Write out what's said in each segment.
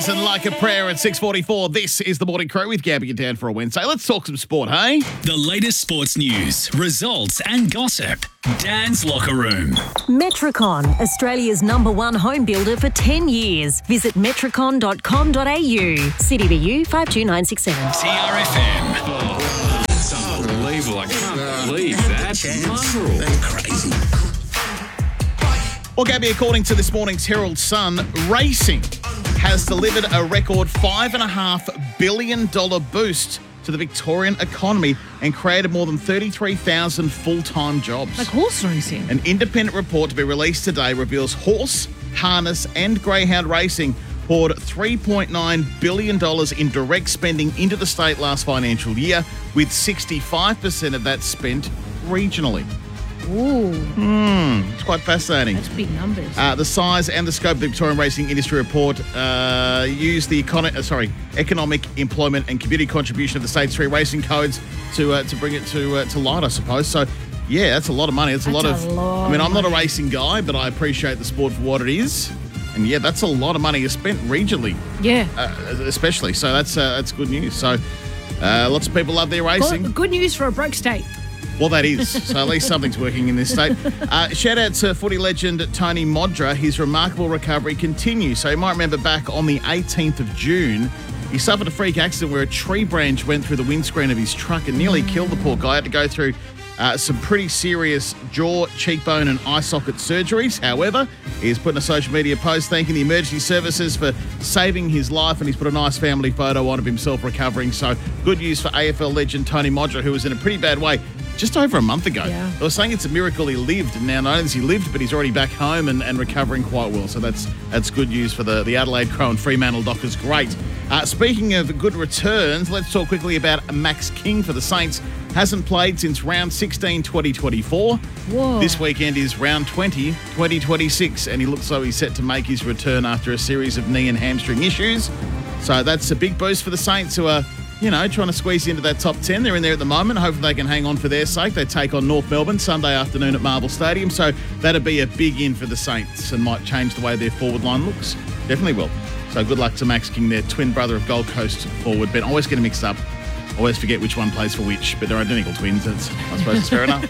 Stars and Like a Prayer at 6:44. This is the Morning Crew with Gabby and Dan for a Wednesday. Let's talk some sport, hey? The latest sports news, results and gossip. Dan's Locker Room. Metricon, Australia's #1 home builder for 10 years. Visit metricon.com.au. City BU 52967. TRFM. That's unbelievable. I can't believe that. Mongrel. That's crazy. Well, Gabby, according to this morning's Herald Sun, racing has delivered a record $5.5 billion boost to the Victorian economy and created more than 33,000 full-time jobs. Like horse racing. An independent report to be released today reveals horse, harness and greyhound racing poured $3.9 billion in direct spending into the state last financial year, with 65% of that spent regionally. Ooh, It's quite fascinating. that's big numbers. The size and the scope of the Victorian Racing Industry Report use the economic, employment and community contribution of the state's three racing codes to bring it to light, I suppose. So, yeah, that's a lot of money. That's a lot of I mean, I'm not a racing guy, but I appreciate the sport for what it is. And, yeah, that's a lot of money spent regionally, Yeah. especially. So that's good news. So lots of people love their racing. Good news for a broke state. Well, that is. So at least something's working in this state. Shout out to footy legend Tony Modra. His remarkable recovery continues. So you might remember back on the 18th of June, he suffered a freak accident where a tree branch went through the windscreen of his truck and nearly killed the poor guy. Had to go through some pretty serious jaw, cheekbone and eye socket surgeries. However, he's put in a social media post thanking the emergency services for saving his life, and he's put a nice family photo on of himself recovering. So good news for AFL legend Tony Modra, who was in a pretty bad way just over a month ago. Yeah. They were saying it's a miracle he lived, and now not only has he lived, but he's already back home and recovering quite well. So that's good news for the Adelaide Crow and Fremantle Dockers. Great. Speaking of good returns, let's talk quickly about Max King for the Saints. Hasn't played since round 16, 2024. Whoa. This weekend is round 20, 2026, and he looks like he's set to make his return after a series of knee and hamstring issues. So that's a big boost for the Saints, who are trying to squeeze into that top 10. They're in there at the moment. Hopefully they can hang on for their sake. They take on North Melbourne Sunday afternoon at Marvel Stadium. So that'd be a big in for the Saints and might change the way their forward line looks. Definitely will. So good luck to Max King, their twin brother of Gold Coast forward. But I always get them mixed up. Always forget which one plays for which, but they're identical twins. I suppose it's fair enough.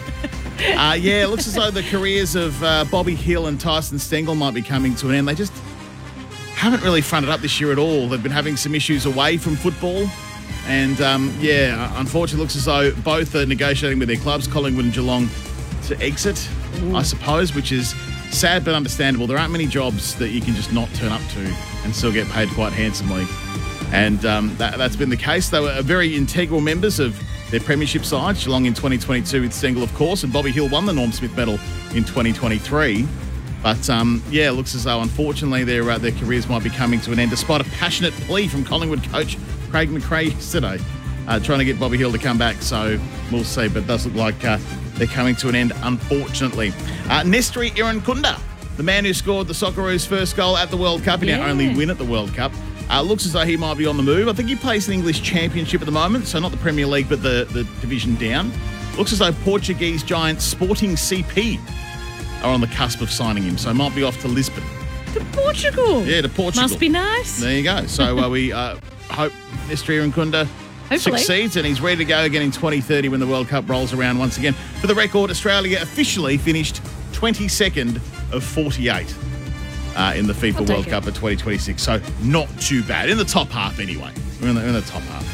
It looks as though the careers of Bobby Hill and Tyson Stengel might be coming to an end. They just haven't really fronted up this year at all. They've been having some issues away from football. And, unfortunately, it looks as though both are negotiating with their clubs, Collingwood and Geelong, to exit, I suppose, which is sad but understandable. There aren't many jobs that you can just not turn up to and still get paid quite handsomely. And that's been the case. They were very integral members of their premiership side, Geelong in 2022 with Stengel, of course, and Bobby Hill won the Norm Smith medal in 2023. But, it looks as though, unfortunately, their careers might be coming to an end, despite a passionate plea from Collingwood coach Craig McRae yesterday, trying to get Bobby Hill to come back. So we'll see, but it does look like they're coming to an end, unfortunately. Nestri Irankunda, the man who scored the Socceroos' first goal at the World Cup, and now only win at the World Cup, looks as though he might be on the move. I think he plays in the English Championship at the moment, so not the Premier League, but the division down. Looks as though Portuguese giant Sporting CP are on the cusp of signing him, so might be off to Lisbon. To Portugal. Yeah, to Portugal. Must be nice. There you go. So we hope Nestri Irankunda succeeds, and he's ready to go again in 2030 when the World Cup rolls around once again. For the record, Australia officially finished 22nd of 48 in the FIFA World Cup of 2026. So not too bad. In the top half anyway. We're in the top half.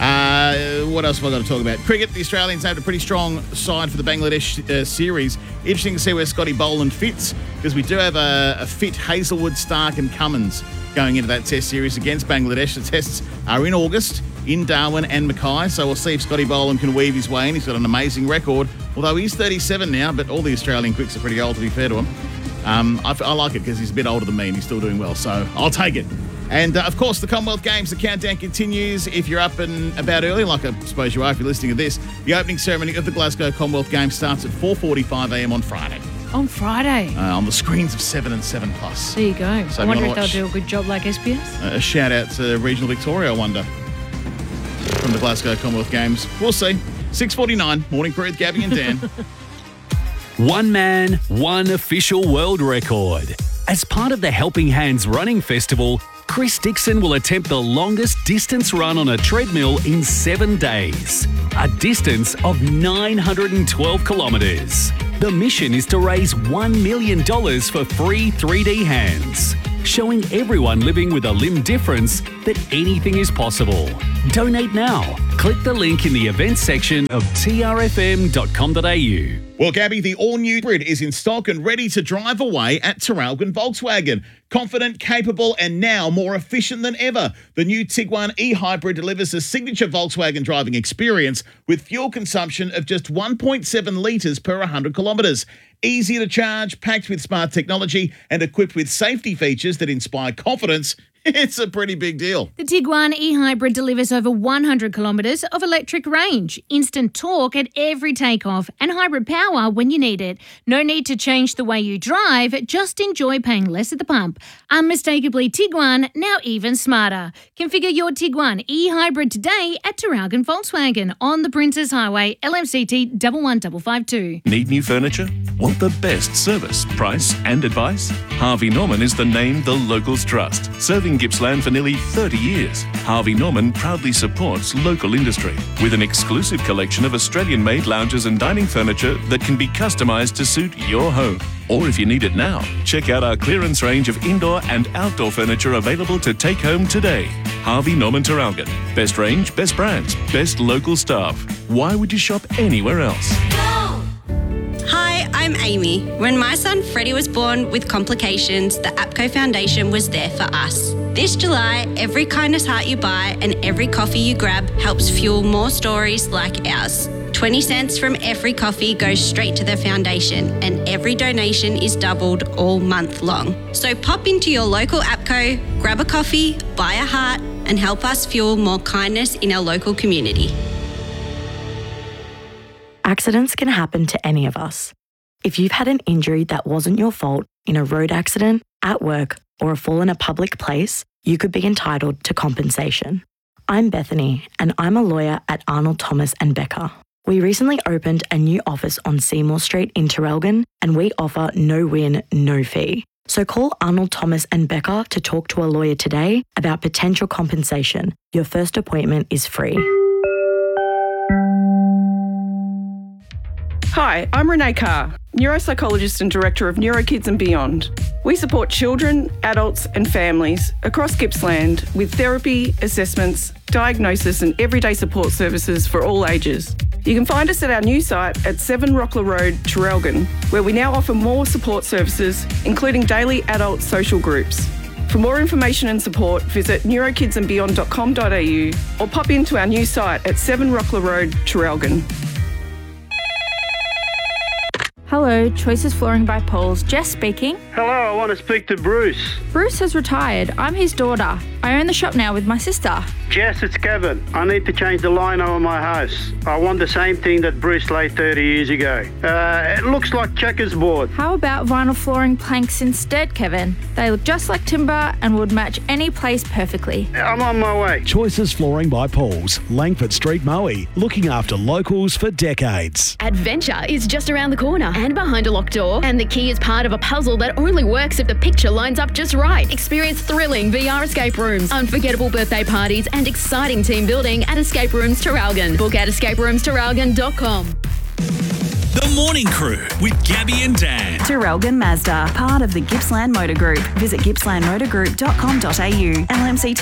What else have I got to talk about? Cricket, the Australians have a pretty strong side for the Bangladesh series. Interesting to see where Scotty Boland fits, because we do have a fit Hazelwood, Stark and Cummins going into that test series against Bangladesh. The tests are in August in Darwin and Mackay, so we'll see if Scotty Boland can weave his way in. He's got an amazing record, although he's 37 now, but all the Australian quicks are pretty old, to be fair to him. I like it because he's a bit older than me and he's still doing well, so I'll take it. And, of course, the Commonwealth Games, the countdown continues. If you're up and about early, like I suppose you are if you're listening to this, the opening ceremony of the Glasgow Commonwealth Games starts at 4:45am on Friday. On Friday? On the screens of 7 and 7+. There you go. So I wonder if they'll do a good job like SBS. A shout out to regional Victoria, I wonder, from the Glasgow Commonwealth Games. We'll see. 6:49, Morning Crew with Gabby and Dan. One man, one official world record. As part of the Helping Hands Running Festival, Chris Dixon will attempt the longest distance run on a treadmill in 7 days, a distance of 912 kilometres. The mission is to raise $1 million for free 3D hands, showing everyone living with a limb difference that anything is possible. Donate now. Click the link in the events section of trfm.com.au. Well, Gabby, the all-new hybrid is in stock and ready to drive away at Traralgon Volkswagen. Confident, capable, and now more efficient than ever. The new Tiguan e-hybrid delivers a signature Volkswagen driving experience with fuel consumption of just 1.7 litres per 100 kilometres. Easy to charge, packed with smart technology, and equipped with safety features that inspire confidence. It's a pretty big deal. The Tiguan e-hybrid delivers over 100 kilometres of electric range, instant torque at every takeoff, and hybrid power when you need it. No need to change the way you drive, just enjoy paying less at the pump. Unmistakably Tiguan, now even smarter. Configure your Tiguan e-hybrid today at Traralgon Volkswagen on the Princes Highway, LMCT 11552. Need new furniture? Want the best service, price and advice? Harvey Norman is the name the locals trust. Serving Gippsland for nearly 30 years, Harvey Norman proudly supports local industry with an exclusive collection of Australian-made lounges and dining furniture that can be customised to suit your home. Or if you need it now, check out our clearance range of indoor and outdoor furniture available to take home today. Harvey Norman Traralgon. Best range, best brands, best local staff. Why would you shop anywhere else? Hi, I'm Amy. When my son Freddie was born with complications, the APCO Foundation was there for us. This July, every kindness heart you buy and every coffee you grab helps fuel more stories like ours. 20 cents from every coffee goes straight to the foundation, and every donation is doubled all month long. So pop into your local APCO, grab a coffee, buy a heart, and help us fuel more kindness in our local community. Accidents can happen to any of us. If you've had an injury that wasn't your fault in a road accident, at work, or a fall in a public place, you could be entitled to compensation. I'm Bethany, and I'm a lawyer at Arnold Thomas and Becker. We recently opened a new office on Seymour Street in Traralgon, and we offer no win, no fee. So call Arnold Thomas and Becker to talk to a lawyer today about potential compensation. Your first appointment is free. Hi, I'm Renee Carr, neuropsychologist and director of NeuroKids and Beyond. We support children, adults and families across Gippsland with therapy, assessments, diagnosis and everyday support services for all ages. You can find us at our new site at 7 Rockler Road, Traralgon, where we now offer more support services, including daily adult social groups. For more information and support, visit neurokidandbeyond.com.au or pop into our new site at 7 Rockler Road, Traralgon. Hello, Choices Flooring by Pauls. Jess speaking. Hello, I want to speak to Bruce. Bruce has retired. I'm his daughter. I own the shop now with my sister. Jess, it's Kevin. I need to change the lino on my house. I want the same thing that Bruce laid 30 years ago. It looks like checkers board. How about vinyl flooring planks instead, Kevin? They look just like timber and would match any place perfectly. I'm on my way. Choices Flooring by Pauls, Langford Street, Moe. Looking after locals for decades. Adventure is just around the corner and behind a locked door, and the key is part of a puzzle that only works if the picture lines up just right. Experience thrilling VR escape rooms, unforgettable birthday parties, and exciting team building at Escape Rooms Traralgon. Book at escaperoomstraralgon.com. The Morning Crew with Gabby and Dan. Traralgon Mazda, part of the Gippsland Motor Group. Visit gippslandmotorgroup.com.au. LMCT